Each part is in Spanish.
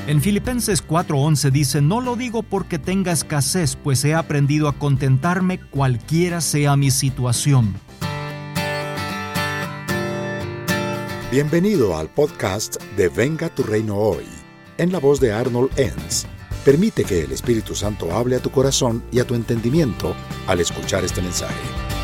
En Filipenses 4:11 dice: no lo digo porque tenga escasez, pues he aprendido a contentarme cualquiera sea mi situación. Bienvenido al podcast de Venga tu Reino Hoy, en la voz de Arnold Enns. Permite que el Espíritu Santo hable a tu corazón y a tu entendimiento al escuchar este mensaje.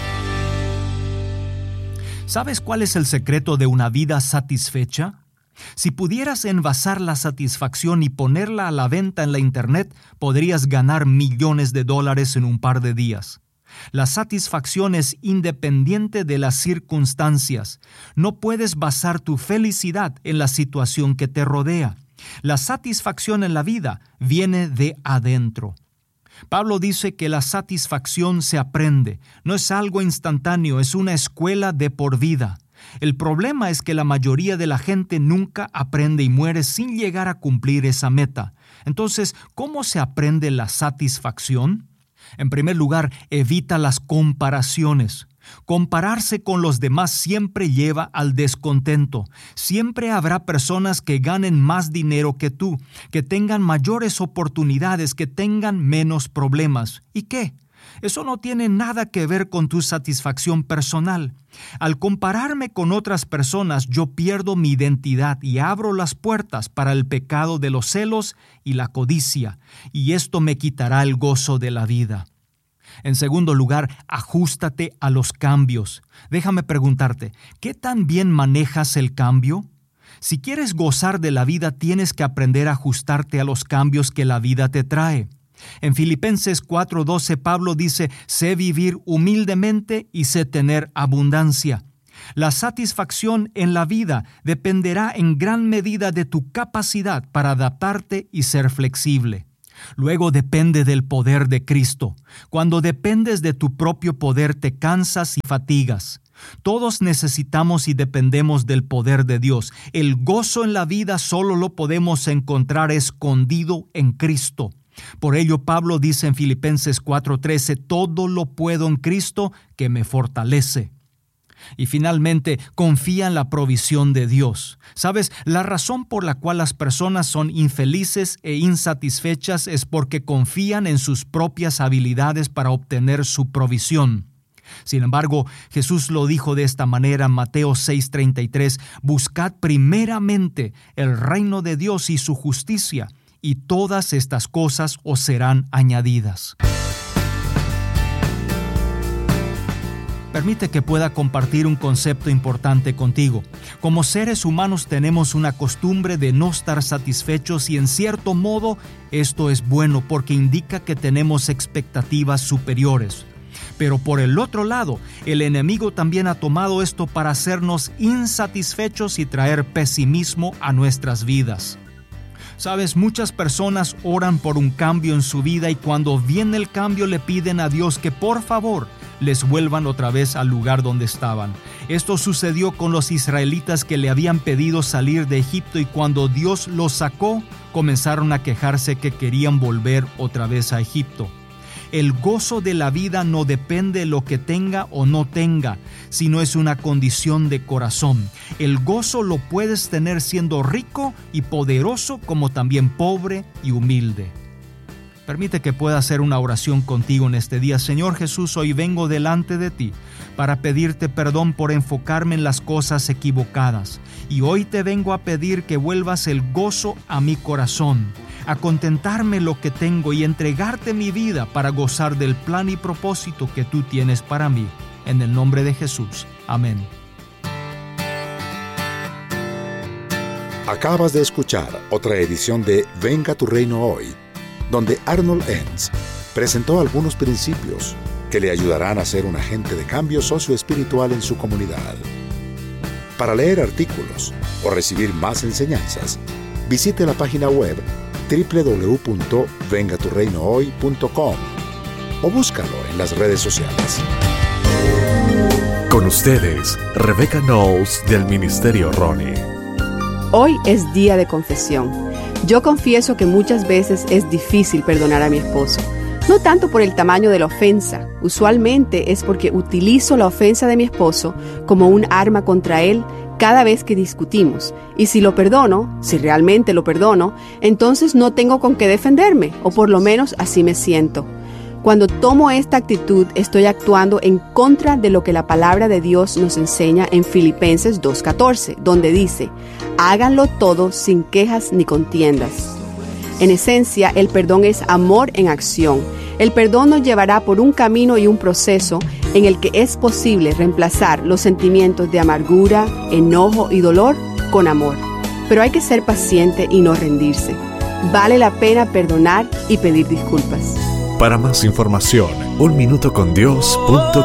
¿Sabes cuál es el secreto de una vida satisfecha? Si pudieras envasar la satisfacción y ponerla a la venta en la internet, podrías ganar millones de dólares en un par de días. La satisfacción es independiente de las circunstancias. No puedes basar tu felicidad en la situación que te rodea. La satisfacción en la vida viene de adentro. Pablo dice que la satisfacción se aprende. No es algo instantáneo, es una escuela de por vida. El problema es que la mayoría de la gente nunca aprende y muere sin llegar a cumplir esa meta. Entonces, ¿cómo se aprende la satisfacción? En primer lugar, evita las comparaciones. Compararse con los demás siempre lleva al descontento. Siempre habrá personas que ganen más dinero que tú, que tengan mayores oportunidades, que tengan menos problemas. ¿Y qué? Eso no tiene nada que ver con tu satisfacción personal. Al compararme con otras personas, yo pierdo mi identidad y abro las puertas para el pecado de los celos y la codicia, y esto me quitará el gozo de la vida. En segundo lugar, ajústate a los cambios. Déjame preguntarte, ¿qué tan bien manejas el cambio? Si quieres gozar de la vida, tienes que aprender a ajustarte a los cambios que la vida te trae. En Filipenses 4:12, Pablo dice: sé vivir humildemente y sé tener abundancia. La satisfacción en la vida dependerá en gran medida de tu capacidad para adaptarte y ser flexible. Luego depende del poder de Cristo. Cuando dependes de tu propio poder, te cansas y fatigas. Todos necesitamos y dependemos del poder de Dios. El gozo en la vida solo lo podemos encontrar escondido en Cristo. Por ello, Pablo dice en Filipenses 4:13, todo lo puedo en Cristo que me fortalece. Y finalmente, confía en la provisión de Dios. ¿Sabes? La razón por la cual las personas son infelices e insatisfechas es porque confían en sus propias habilidades para obtener su provisión. Sin embargo, Jesús lo dijo de esta manera en Mateo 6:33, buscad primeramente el reino de Dios y su justicia, y todas estas cosas os serán añadidas. Permite que pueda compartir un concepto importante contigo. Como seres humanos tenemos una costumbre de no estar satisfechos y en cierto modo esto es bueno porque indica que tenemos expectativas superiores. Pero por el otro lado, el enemigo también ha tomado esto para hacernos insatisfechos y traer pesimismo a nuestras vidas. Sabes, muchas personas oran por un cambio en su vida y cuando viene el cambio le piden a Dios que por favor les vuelvan otra vez al lugar donde estaban. Esto sucedió con los israelitas que le habían pedido salir de Egipto y cuando Dios los sacó, comenzaron a quejarse que querían volver otra vez a Egipto. El gozo de la vida no depende de lo que tenga o no tenga, sino es una condición de corazón. El gozo lo puedes tener siendo rico y poderoso, como también pobre y humilde. Permite que pueda hacer una oración contigo en este día. Señor Jesús, hoy vengo delante de ti para pedirte perdón por enfocarme en las cosas equivocadas. Y hoy te vengo a pedir que vuelvas el gozo a mi corazón, a contentarme lo que tengo y entregarte mi vida para gozar del plan y propósito que tú tienes para mí. En el nombre de Jesús. Amén. Acabas de escuchar otra edición de Venga tu Reino Hoy, donde Arnold Enns presentó algunos principios que le ayudarán a ser un agente de cambio socioespiritual en su comunidad. Para leer artículos o recibir más enseñanzas, visite la página web www.vengaturreinohoy.com o búscalo en las redes sociales. Con ustedes, Rebecca Knowles del Ministerio Ronnie. Hoy es día de confesión. Yo confieso que muchas veces es difícil perdonar a mi esposo. No tanto por el tamaño de la ofensa, usualmente es porque utilizo la ofensa de mi esposo como un arma contra él cada vez que discutimos. Y si lo perdono, si realmente lo perdono, entonces no tengo con qué defenderme, o por lo menos así me siento. Cuando tomo esta actitud, estoy actuando en contra de lo que la palabra de Dios nos enseña en Filipenses 2:14, donde dice: háganlo todo sin quejas ni contiendas. En esencia, el perdón es amor en acción. El perdón nos llevará por un camino y un proceso en el que es posible reemplazar los sentimientos de amargura, enojo y dolor con amor. Pero hay que ser paciente y no rendirse. Vale la pena perdonar y pedir disculpas. Para más información, unminutocondios.com